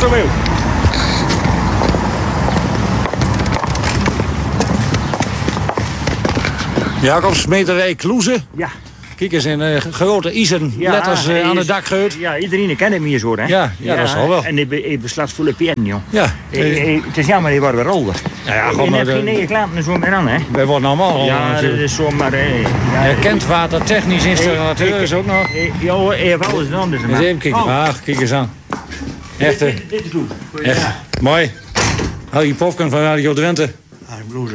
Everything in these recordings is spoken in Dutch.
zoveel. Jacobs, smederij Kloeze. Ja. Kijk eens in grote ijzeren letters aan het dak geut. Ja, iedereen kent hem hier zo, hè? Ja, dat zal wel. En ik beslaat volle pieten, joh. Ja. Het is jammer, die worden weer rolden. Ja, je hebt geen 9 klanten zo meer aan, hè? Wij worden allemaal ja, dat is zo maar... Kent watertechnisch installateur is ook nog. Ja, even alles anders. Eens even kijken. Kijk eens aan. Echt, dit is goed. Echt. Mooi. Harry Popken van Radio Drenthe. Blouse.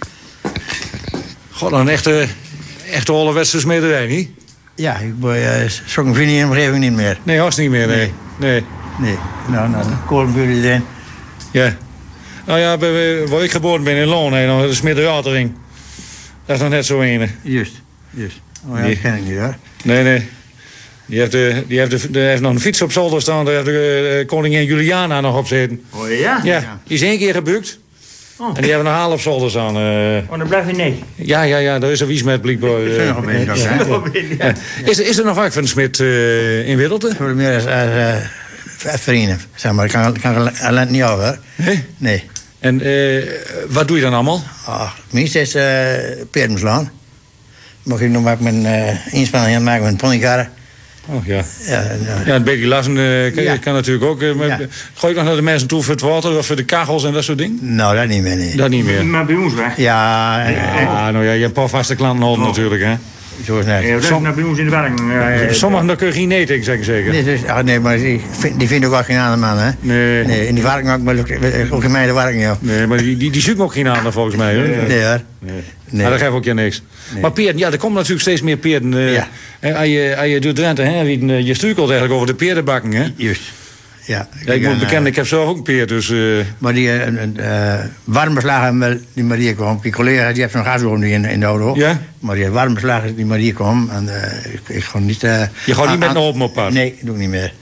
God, een echte ouderwetse smederij, niet? Ja, ik ben zo'n vriend in de omgeving niet meer. Nee, was niet meer, nee. Nee. Nou, de kolenbuur erin. Ja. Nou ja, waar ik geboren ben in Loon, de smederijatering. Dat is nog net zo ene. Juist. Oh ja, dat ken ik niet, hoor. Nee. Die heeft nog een fiets op zolder staan. Daar heeft de koningin Juliana nog op zitten. Oh ja? Ja, die is 1 keer gebukt. Oh. En die hebben nog haal op zolder staan. Oh, dan blijf je nee. Ja, daar is een wies met blijkbaar. Is er nog een beetje, Is er nog vaak van de smid in Widdelte? Voor meer als vrienden, zeg maar. Ik kan alleen niet af, hoor. Nee. En wat doe je dan allemaal? Meestal is peerden slaan. Mag ik nog maar mijn inspanning maken met een ponykarren. Oh ja. Ja, een beetje lassen kan natuurlijk ook. Gooi ik nog naar de mensen toe voor het water of voor de kachels en dat soort dingen? Nou, dat niet meer, nee. Dat niet meer. Maar bij ons weg. Ja. Nou ja, je hebt een paar vaste klanten nodig natuurlijk, hè? Zo is het. Ja, dat is nou bij ons in de werking. Sommigen dan kun je geen eten, zeg ik zeker. Nee, maar die vinden ook wel geen andere man, hè? Nee, in die werking ook in mijn werking, ja. Nee, maar die zoeken ook geen aandacht volgens mij, hè? Nee, hoor. Nee. Maar dat geeft ook je niks. Nee. Maar peerden, ja, er komt natuurlijk steeds meer peerden. Als je doet Drenthe, hè, je struikelt eigenlijk over de peerdenbakken, hè? Juist. Ja, ik moet bekennen, ik heb zelf ook een peer, dus... Maar die warmbeslagen die maar hier kwam, die collega die heeft zo'n gasoom in de auto. Ja? Maar die warmbeslagen die maar hier kwam, en ik gewoon niet... je gaat niet met een open op pad? Nee, doe ik niet meer.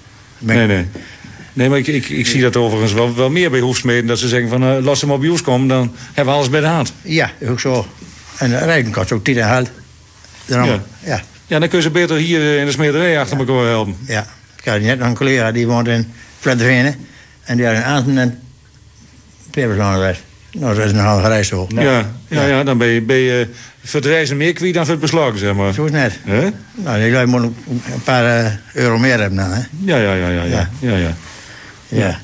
Nee, maar ik zie dat overigens wel meer bij hoefsmeden, dat ze zeggen van, laat ze maar bij ons komen, dan hebben we alles bij de hand. Ja, ook zo. En rijden kost ook 10 en half. Ja, dan kun je ze beter hier in de smederij achter elkaar helpen. Ja, ik had net nog een collega die woont in Vlettervenen. En die had een aantal en peperslaan geweest. Nou, dat is nogal gereisd zo. Ja, dan ben je voor het reizen meer kwijt dan voor het beslag, zeg maar. Zo is het net. Huh? Nou, die moet een paar euro meer hebben dan, hè? Ja.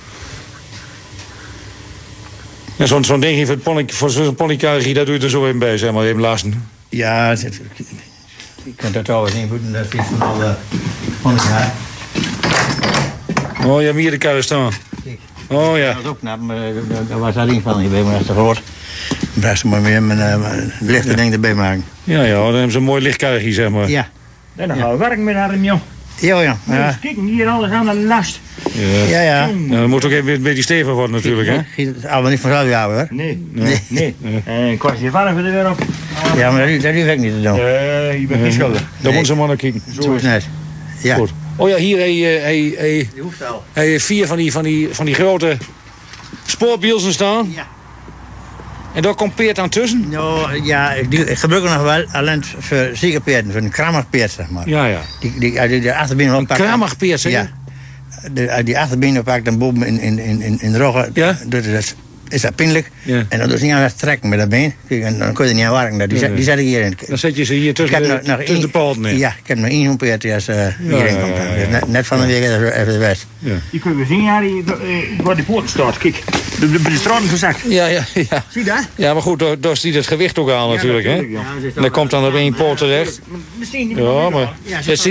Ja, zo'n dingje voor zo'n ponykarrie, daar doe je er zo in bij, zeg maar, even lasten. Ja, ik kan dat trouwens niet voeten, dat is van alle ponykarren. Oh, je hebt hier de karren staan. Oh ja. Dat was ook knap, maar daar was daar niet van bij, maar dat is te groot. Dan bracht ze maar weer mijn lichte ding erbij maken. Ja, dan hebben ze een mooi lichtkarretje, zeg maar. Ja. En dan gaan we werken met haar, joh. Ja. Kijk, hier alles aan de last. Ja. Dat moet ook even een beetje stevig worden natuurlijk, hè? Giet het allemaal niet vanzelf houden, hoor. Nee. En een kwartje verf er weer op. Ja, maar dat hoef ik niet te doen. Je bent niet schuldig. Daar moeten ze maar naar kijken. Zo is het net. Ja. Goed. Oh ja, hier Die hoeft al. hij heeft 4 van die grote spoorbielsen staan. Ja. En daar komt peert aan tussen? Nou, ja, ik gebruik het nog wel, alleen voor ziekenpeerten, voor een krammerpeert, zeg maar. Ja. Die achterbenen Een krammerpeert, zeg je? Ja. Die achterbenen pakt dan boven in de roggen. Ja? Dat is dat pijnlijk. Ja. En dan doe je niet aan het trekken met dat been. Kijk, en dan kun je er niet aan werken. Die zet ik hierin. Dan zet je ze hier tussen de poten in. Ja, ik heb nog 1 zo'n peert die hierin komt. Dus net van de week even de west. Ja. Je kunt weer zien, ja, waar die poort staat. Kijk, de straten gezakt. Ja. Zie je dat? Ja, maar goed, daar stiet het gewicht ook aan natuurlijk, hè? Ja. En dan komt dan op 1 poot terecht. Ja, maar het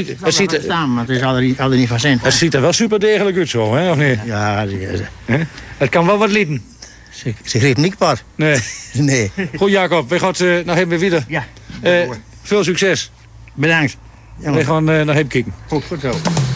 ziet er wel super degelijk uit zo, hè, of niet? Ja, Het kan wel wat lieden. ze greep niet pad. Nee. Goed, Jacob, we gaan nog even weer. Ja. Veel succes. Bedankt. We gaan nog even kijken. Goed zo.